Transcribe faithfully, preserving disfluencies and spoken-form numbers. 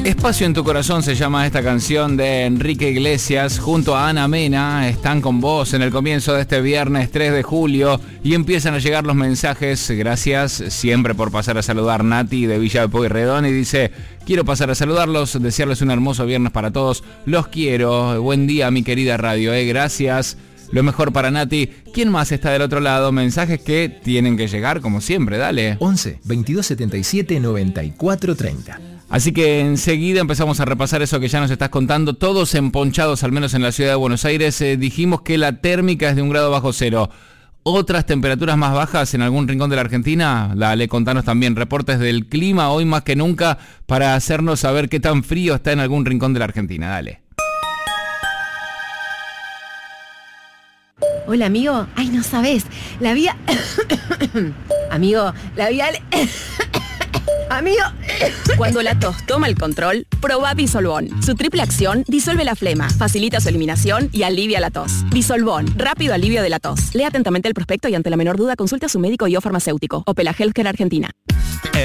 Espacio en tu corazón se llama esta canción de Enrique Iglesias junto a Ana Mena. Están con vos en el comienzo de este viernes tres de julio y empiezan a llegar los mensajes. Gracias siempre por pasar a saludar. Nati de Villa de Pueyrredón y dice: quiero pasar a saludarlos, desearles un hermoso viernes para todos. Los quiero. Buen día, mi querida radio. Eh. Gracias. Lo mejor para Nati. ¿Quién más está del otro lado? Mensajes que tienen que llegar como siempre. Dale. once, veintidós setenta y siete, noventa y cuatro treinta. Así que enseguida empezamos a repasar eso que ya nos estás contando. Todos emponchados, al menos en la ciudad de Buenos Aires. Eh, dijimos que la térmica es de un grado bajo cero. ¿Otras temperaturas más bajas en algún rincón de la Argentina? Dale, contanos también. Reportes del clima hoy más que nunca para hacernos saber qué tan frío está en algún rincón de la Argentina. Dale. Hola, amigo. Ay, no sabés. La vía... amigo, la vía... Amigo. Cuando la tos toma el control, probá Disolvón. Su triple acción disuelve la flema, facilita su eliminación y alivia la tos. Disolvón, rápido alivio de la tos. Lea atentamente el prospecto y ante la menor duda consulte a su médico y o farmacéutico. Opela Healthcare Argentina.